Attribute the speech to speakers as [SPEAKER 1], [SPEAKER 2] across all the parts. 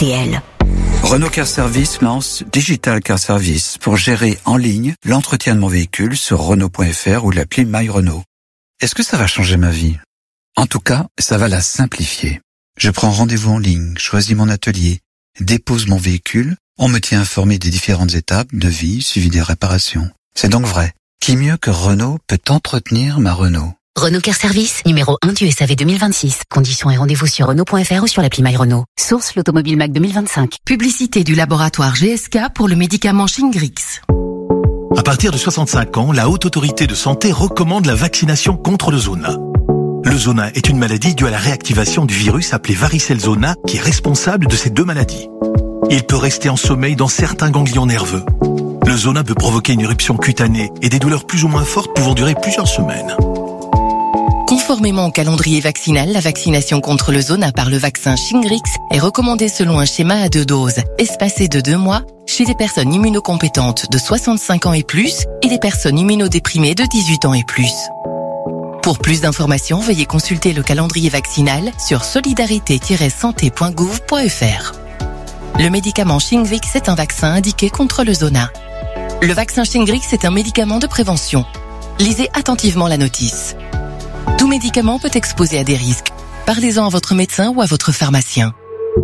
[SPEAKER 1] RTL.
[SPEAKER 2] Renault Car Service lance Digital Car Service pour gérer en ligne l'entretien de mon véhicule sur Renault.fr ou l'appli My Renault. Est-ce que ça va changer ma vie? En tout cas, ça va la simplifier. Je prends rendez-vous en ligne, choisis mon atelier, dépose mon véhicule, on me tient informé des différentes étapes, devis, suivi des réparations. C'est donc vrai. Qui mieux que Renault peut entretenir ma Renault?
[SPEAKER 1] Renault Car Service, numéro 1 du SAV 2026. Conditions et rendez-vous sur Renault.fr ou sur l'appli My Renault. Source l'Automobile Mac 2025.
[SPEAKER 3] Publicité du laboratoire GSK pour le médicament Shingrix.
[SPEAKER 4] À partir de 65 ans, la Haute Autorité de Santé recommande la vaccination contre le zona. Le zona est une maladie due à la réactivation du virus appelé varicelle zona qui est responsable de ces deux maladies. Il peut rester en sommeil dans certains ganglions nerveux. Le zona peut provoquer une éruption cutanée et des douleurs plus ou moins fortes pouvant durer plusieurs semaines.
[SPEAKER 3] Conformément au calendrier vaccinal, la vaccination contre le zona par le vaccin Shingrix est recommandée selon un schéma à 2 doses, espacé de 2 mois, chez les personnes immunocompétentes de 65 ans et plus et les personnes immunodéprimées de 18 ans et plus. Pour plus d'informations, veuillez consulter le calendrier vaccinal sur solidarité-santé.gouv.fr. Le médicament Shingrix est un vaccin indiqué contre le zona. Le vaccin Shingrix est un médicament de prévention. Lisez attentivement la notice. Tout médicament peut exposer à des risques. Parlez-en à votre médecin ou à votre pharmacien.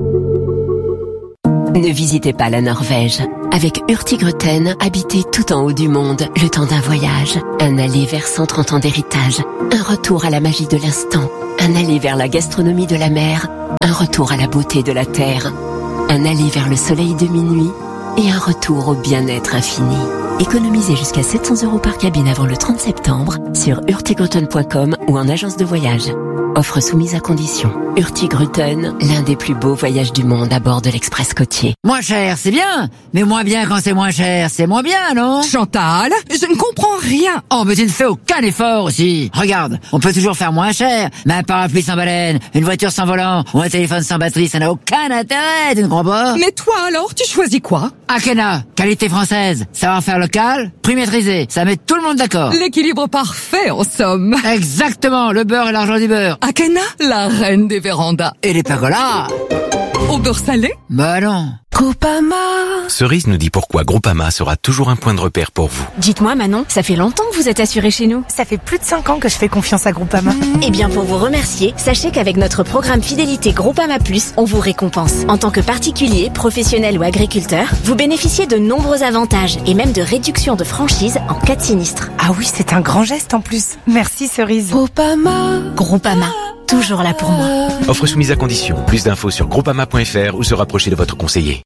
[SPEAKER 1] Ne visitez pas la Norvège. Avec Hurtigruten, habitez tout en haut du monde, le temps d'un voyage. Un aller vers 130 ans d'héritage. Un retour à la magie de l'instant. Un aller vers la gastronomie de la mer. Un retour à la beauté de la terre. Un aller vers le soleil de minuit. Et un retour au bien-être infini. Économisez jusqu'à 700 € par cabine avant le 30 septembre sur hurtigruten.com ou en agence de voyage. Offre soumise à condition. Hurtigruten, l'un des plus beaux voyages du monde à bord de l'Express côtier.
[SPEAKER 5] Moins cher, c'est bien, mais moins bien quand c'est moins cher, c'est moins bien, non?
[SPEAKER 6] Chantal, je ne comprends rien.
[SPEAKER 5] Oh, mais tu ne fais aucun effort aussi. Regarde, on peut toujours faire moins cher, mais un parapluie sans baleine, une voiture sans volant ou un téléphone sans batterie, ça n'a aucun intérêt, tu ne crois pas?
[SPEAKER 6] Mais toi alors, tu choisis quoi?
[SPEAKER 5] Akena, qualité française, savoir-faire local, prix maîtrisé, ça met tout le monde d'accord.
[SPEAKER 6] L'équilibre parfait en somme.
[SPEAKER 5] Exactement, le beurre et l'argent du beurre.
[SPEAKER 6] Akena, la reine des vérandas.
[SPEAKER 5] Et les pergolas.
[SPEAKER 6] Au beurre salé?
[SPEAKER 5] Bah non.
[SPEAKER 6] Groupama.
[SPEAKER 7] Cerise nous dit pourquoi Groupama sera toujours un point de repère pour vous.
[SPEAKER 8] Dites-moi Manon, ça fait longtemps que vous êtes assurée chez nous?
[SPEAKER 9] Ça fait plus de 5 ans que je fais confiance à Groupama.
[SPEAKER 8] Eh bien pour vous remercier, sachez qu'avec notre programme fidélité Groupama Plus, on vous récompense. En tant que particulier, professionnel ou agriculteur, vous bénéficiez de nombreux avantages et même de réductions de franchise en cas de sinistre.
[SPEAKER 9] Ah oui, c'est un grand geste en plus. Merci Cerise.
[SPEAKER 8] Groupama, toujours là pour moi.
[SPEAKER 7] Offre soumise à condition. Plus d'infos sur groupama.fr ou se rapprocher de votre conseiller.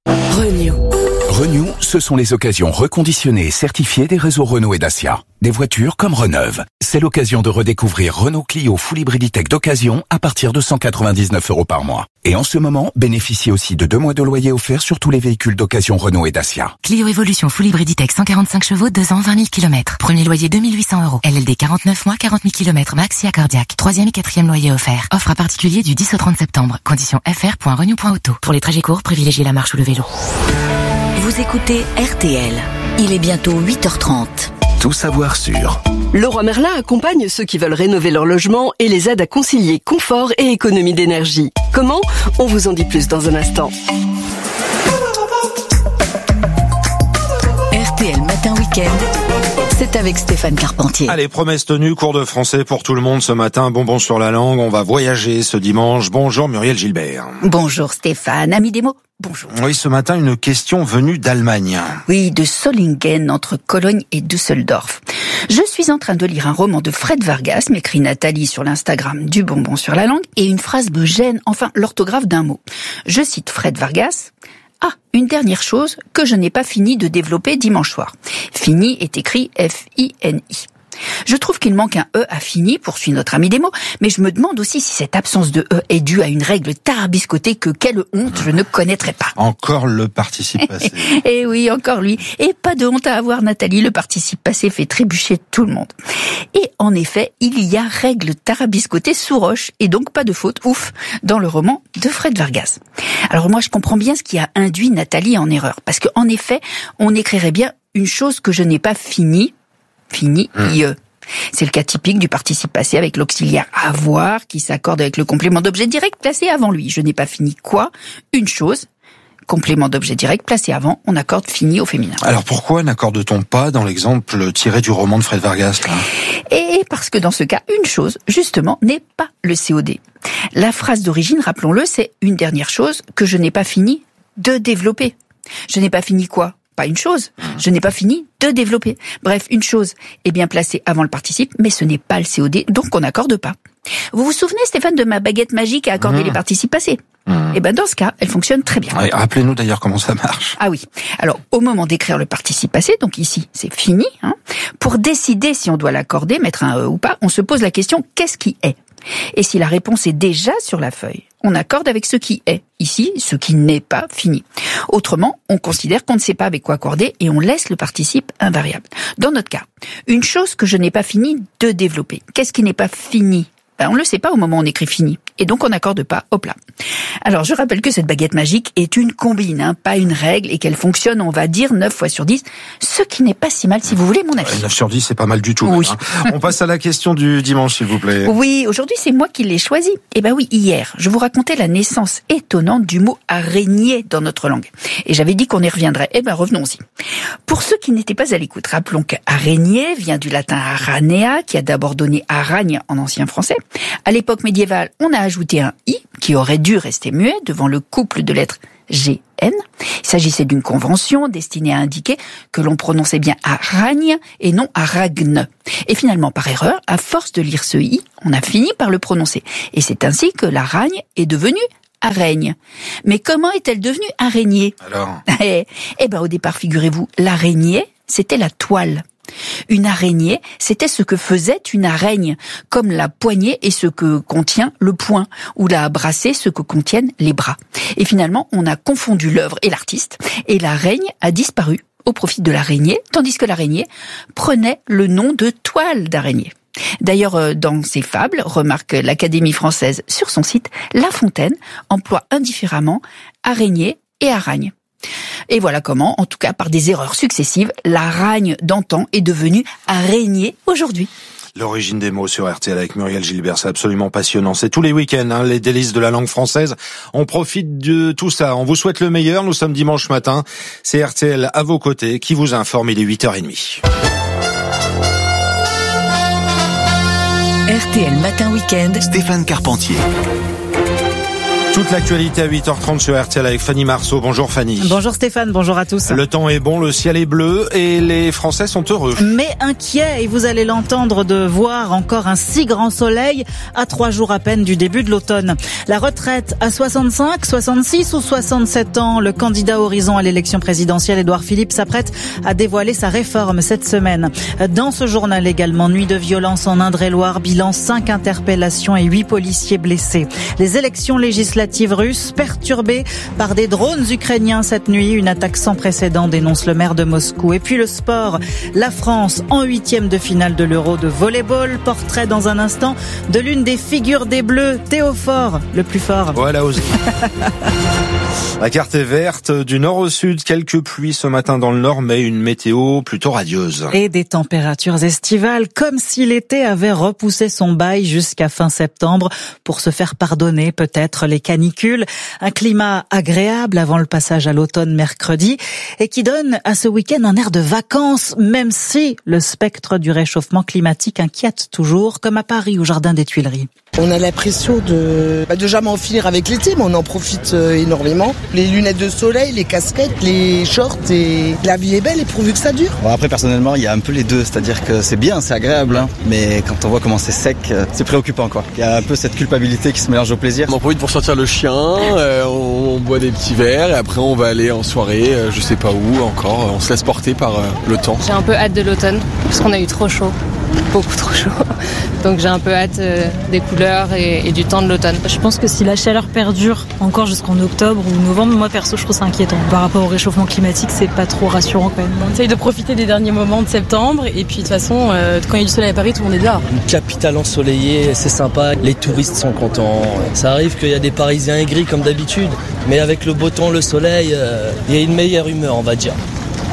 [SPEAKER 10] Renew, ce sont les occasions reconditionnées et certifiées des réseaux Renault et Dacia. Des voitures comme Reneuve. C'est l'occasion de redécouvrir Renault Clio Full Hybriditech d'occasion à partir de 199 € par mois. Et en ce moment, bénéficiez aussi de 2 mois de loyer offert sur tous les véhicules d'occasion Renault et Dacia.
[SPEAKER 3] Clio Evolution Full Hybriditech 145 chevaux, 2 ans, 20 000 km. Premier loyer 2 800 €. LLD 49 mois, 40 000 km max et accordiaque. 3e et 4e loyer offert. Offre à particulier du 10 au 30 septembre. Conditions fr.renew.auto. Pour les trajets courts, privilégiez la marche ou le vélo.
[SPEAKER 1] Vous écoutez RTL. Il est bientôt 8h30.
[SPEAKER 10] Tout savoir sur.
[SPEAKER 11] Leroy Merlin accompagne ceux qui veulent rénover leur logement et les aide à concilier confort et économie d'énergie. Comment? On vous en dit plus dans un instant.
[SPEAKER 1] RTL Matin Week-end. C'est avec Stéphane Carpentier.
[SPEAKER 12] Allez, promesse tenue, cours de français pour tout le monde ce matin, bonbon sur la langue, on va voyager ce dimanche. Bonjour Muriel Gilbert.
[SPEAKER 13] Bonjour Stéphane, ami des mots. Bonjour.
[SPEAKER 12] Oui, ce matin, une question venue d'Allemagne.
[SPEAKER 13] Oui, de Solingen, entre Cologne et Düsseldorf. Je suis en train de lire un roman de Fred Vargas, m'écrit Nathalie sur l'Instagram du bonbon sur la langue, et une phrase me gêne, enfin l'orthographe d'un mot. Je cite Fred Vargas. Ah, une dernière chose que je n'ai pas fini de développer dimanche soir. Fini est écrit F-I-N-I. Je trouve qu'il manque un E à fini, poursuit notre ami des mots, mais je me demande aussi si cette absence de E est due à une règle tarabiscotée que, quelle honte, je ne connaîtrais pas.
[SPEAKER 12] Encore le participe passé.
[SPEAKER 13] Eh oui, encore lui. Et pas de honte à avoir, Nathalie, le participe passé fait trébucher tout le monde. Et en effet, il y a règle tarabiscotée sous roche, et donc pas de faute, ouf, dans le roman de Fred Vargas. Alors moi, je comprends bien ce qui a induit Nathalie en erreur, parce qu'en effet, on écrirait bien une chose que je n'ai pas finie, IE. C'est le cas typique du participe passé avec l'auxiliaire avoir qui s'accorde avec le complément d'objet direct placé avant lui. Je n'ai pas fini quoi? Une chose. Complément d'objet direct placé avant, on accorde fini au féminin.
[SPEAKER 12] Alors pourquoi n'accorde-t-on pas dans l'exemple tiré du roman de Fred Vargas là ?
[SPEAKER 13] Et parce que dans ce cas, une chose, justement, n'est pas le COD. La phrase d'origine, rappelons-le, c'est une dernière chose que je n'ai pas fini de développer. Je n'ai pas fini quoi ? Pas une chose. Je n'ai pas fini de développer. Bref, une chose est bien placée avant le participe, mais ce n'est pas le COD, donc on n'accorde pas. Vous vous souvenez, Stéphane, de ma baguette magique à accorder les participes passés ? Et ben dans ce cas, elle fonctionne très bien.
[SPEAKER 12] Ouais, rappelez-nous d'ailleurs comment ça marche.
[SPEAKER 13] Ah oui. Alors, au moment d'écrire le participe passé, donc ici, c'est fini, pour décider si on doit l'accorder, mettre un ou pas, on se pose la question, qu'est-ce qui est ? Et si la réponse est déjà sur la feuille, on accorde avec ce qui est. Ici, ce qui n'est pas fini. Autrement, on considère qu'on ne sait pas avec quoi accorder et on laisse le participe invariable. Dans notre cas, une chose que je n'ai pas fini de développer. Qu'est-ce qui n'est pas fini ? On ne le sait pas au moment où on écrit fini. Et donc on n'accorde pas, hop là. Alors je rappelle que cette baguette magique est une combine, pas une règle, et qu'elle fonctionne, on va dire, 9 fois sur 10, ce qui n'est pas si mal si vous voulez mon avis.
[SPEAKER 12] 9 sur 10, c'est pas mal du tout.
[SPEAKER 13] Oui.
[SPEAKER 12] On passe à la question du dimanche, s'il vous plaît.
[SPEAKER 13] Oui, aujourd'hui c'est moi qui l'ai choisi. Eh ben oui, hier, je vous racontais la naissance étonnante du mot araignée dans notre langue. Et j'avais dit qu'on y reviendrait. Eh ben revenons-y. Pour ceux qui n'étaient pas à l'écoute, rappelons qu'araignée vient du latin aranea, qui a d'abord donné aragne en ancien français. À l'époque médiévale, on a ajouté un i, qui aurait dû rester muet devant le couple de lettres GN. Il s'agissait d'une convention destinée à indiquer que l'on prononçait bien aragne et non aragne. Et finalement, par erreur, à force de lire ce i, on a fini par le prononcer. Et c'est ainsi que l'aragne est devenue araigne. Mais comment est-elle devenue araignée ?
[SPEAKER 12] Alors ?
[SPEAKER 13] Eh ben, au départ, figurez-vous, l'araignée, c'était la toile. Une araignée, c'était ce que faisait une araigne, comme la poignée est ce que contient le poing, ou la brassée ce que contiennent les bras. Et finalement, on a confondu l'œuvre et l'artiste, et l'araigne a disparu au profit de l'araignée, tandis que l'araignée prenait le nom de toile d'araignée. D'ailleurs, dans ses fables, remarque l'Académie française sur son site, La Fontaine emploie indifféremment araignée et aragne. Et voilà comment, en tout cas par des erreurs successives, l'aragne d'antan est devenue araignée aujourd'hui.
[SPEAKER 12] L'origine des mots sur RTL avec Muriel Gilbert, c'est absolument passionnant. C'est tous les week-ends, les délices de la langue française. On profite de tout ça. On vous souhaite le meilleur. Nous sommes dimanche matin. C'est RTL à vos côtés qui vous informe. Il est 8h30.
[SPEAKER 14] RTL Matin Week-end,
[SPEAKER 10] Stéphane Carpentier.
[SPEAKER 12] Toute l'actualité à 8h30 sur RTL avec Fanny Marceau. Bonjour Fanny.
[SPEAKER 15] Bonjour Stéphane, bonjour à tous.
[SPEAKER 12] Le temps est bon, le ciel est bleu et les Français sont heureux.
[SPEAKER 15] Mais inquiets, et vous allez l'entendre, de voir encore un si grand soleil à 3 jours à peine du début de l'automne. La retraite à 65, 66 ou 67 ans, le candidat Horizon à l'élection présidentielle, Édouard Philippe, s'apprête à dévoiler sa réforme cette semaine. Dans ce journal également, nuit de violence en Indre-et-Loire, bilan 5 interpellations et 8 policiers blessés. Les élections législatives russes perturbées par des drones ukrainiens cette nuit. Une attaque sans précédent, dénonce le maire de Moscou. Et puis le sport, la France en 8e de finale de l'Euro de volleyball. Portrait dans un instant de l'une des figures des Bleus, Théo Faure, le plus fort.
[SPEAKER 12] Voilà aussi. La carte est verte, du nord au sud, quelques pluies ce matin dans le nord, mais une météo plutôt radieuse.
[SPEAKER 15] Et des températures estivales, comme si l'été avait repoussé son bail jusqu'à fin septembre pour se faire pardonner peut-être les canicules. Un climat agréable avant le passage à l'automne mercredi et qui donne à ce week-end un air de vacances, même si le spectre du réchauffement climatique inquiète toujours, comme à Paris au Jardin des Tuileries.
[SPEAKER 16] On a l'impression de jamais en finir avec l'été, mais on en profite énormément. Les lunettes de soleil, les casquettes, les shorts, et la vie est belle et pourvu que ça dure.
[SPEAKER 17] Bon, après, personnellement, il y a un peu les deux, c'est-à-dire que c'est bien, c'est agréable, mais quand on voit comment c'est sec, c'est préoccupant, quoi. Il y a un peu cette culpabilité qui se mélange au plaisir.
[SPEAKER 18] On en profite pour sortir le chien, on boit des petits verres et après on va aller en soirée, je sais pas où encore, on se laisse porter par le temps.
[SPEAKER 19] J'ai un peu hâte de l'automne, parce qu'on a eu trop chaud. Beaucoup trop chaud. Donc j'ai un peu hâte des couleurs et du temps de l'automne.
[SPEAKER 20] Je pense que si la chaleur perdure encore jusqu'en octobre ou novembre, moi perso je trouve ça inquiétant. Par rapport au réchauffement climatique, c'est pas trop rassurant quand même. On essaye de profiter des derniers moments de septembre et puis de toute façon, quand il y a du soleil à Paris, tout le monde est dehors.
[SPEAKER 21] Une capitale ensoleillée, c'est sympa, les touristes sont contents. Ça arrive qu'il y a des Parisiens aigris comme d'habitude, mais avec le beau temps, le soleil, il y a une meilleure humeur, on va dire.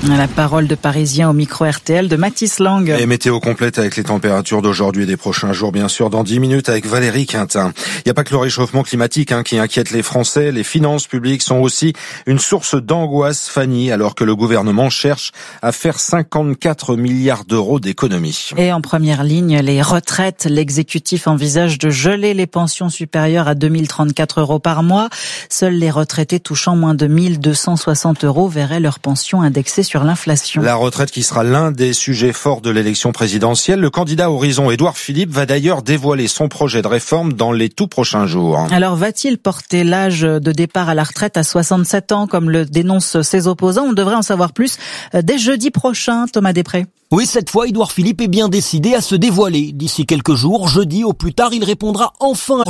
[SPEAKER 15] La parole de Parisien au micro RTL de Mathis Lang.
[SPEAKER 12] Et météo complète avec les températures d'aujourd'hui et des prochains jours, bien sûr, dans 10 minutes avec Valérie Quintin. Il n'y a pas que le réchauffement climatique qui inquiète les Français. Les finances publiques sont aussi une source d'angoisse, Fanny, alors que le gouvernement cherche à faire 54 milliards d'euros d'économies.
[SPEAKER 15] Et en première ligne, les retraites. L'exécutif envisage de geler les pensions supérieures à 2034 euros par mois. Seuls les retraités touchant moins de 1260 euros verraient leur pension indexée sur l'inflation.
[SPEAKER 12] La retraite qui sera l'un des sujets forts de l'élection présidentielle. Le candidat Horizon, Édouard Philippe, va d'ailleurs dévoiler son projet de réforme dans les tout prochains jours.
[SPEAKER 15] Alors va-t-il porter l'âge de départ à la retraite à 67 ans, comme le dénoncent ses opposants? On devrait en savoir plus dès jeudi prochain, Thomas Després.
[SPEAKER 14] Oui, cette fois, Édouard Philippe est bien décidé à se dévoiler. D'ici quelques jours, jeudi au plus tard, il répondra enfin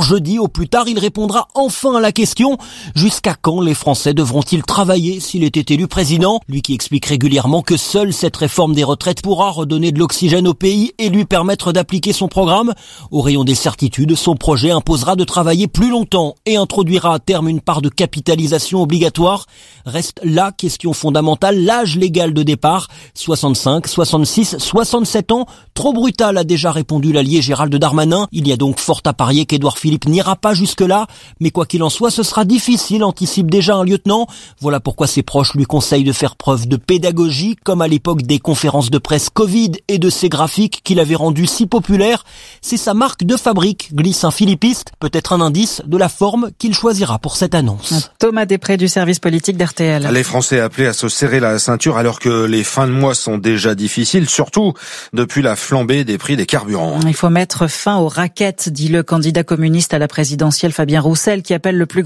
[SPEAKER 14] à la question: jusqu'à quand les Français devront-ils travailler s'il était élu président? Lui qui explique régulièrement que seule cette réforme des retraites pourra redonner de l'oxygène au pays et lui permettre d'appliquer son programme. Au rayon des certitudes, son projet imposera de travailler plus longtemps et introduira à terme une part de capitalisation obligatoire. Reste la question fondamentale, l'âge légal de départ. 65, 66, 67 ans, trop brutal, a déjà répondu l'allié Gérald Darmanin. Il y a donc fort à parier qu'Édouard Philippe n'ira pas jusque-là, mais quoi qu'il en soit, ce sera difficile, anticipe déjà un lieutenant. Voilà pourquoi ses proches lui conseillent de faire preuve de pédagogie, comme à l'époque des conférences de presse Covid et de ses graphiques qu'il avait rendus si populaires. C'est sa marque de fabrique, glisse un philippiste, peut-être un indice de la forme qu'il choisira pour cette annonce.
[SPEAKER 15] Thomas Després du service politique d'RTL.
[SPEAKER 12] Les Français appelés à se serrer la ceinture alors que les fins de mois sont déjà difficiles, surtout depuis la flambée des prix des carburants.
[SPEAKER 15] Il faut mettre fin aux raquettes, dit le candidat communiste à la présidentielle Fabien Roussel, qui appelle le plus